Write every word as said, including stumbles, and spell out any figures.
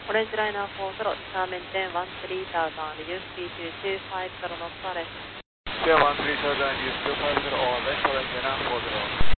Orange Liner four zero, star maintain one three thousand, reduce speed to two five zero knots, R S. Yeah, one three thousand, reduce two five zero, orange, orange Liner four zero.